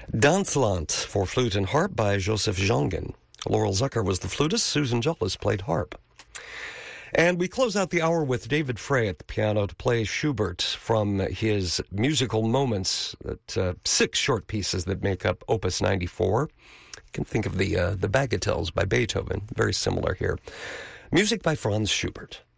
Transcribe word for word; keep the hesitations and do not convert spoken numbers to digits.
Dansland for flute and harp by Joseph Jongen. Laurel Zucker was the flutist. Susan Gillis played harp. And we close out the hour with David Frey at the piano to play Schubert from his musical moments, that, uh, six short pieces that make up Opus ninety-four. You can think of the, uh, the Bagatelles by Beethoven, very similar here. Music by Franz Schubert.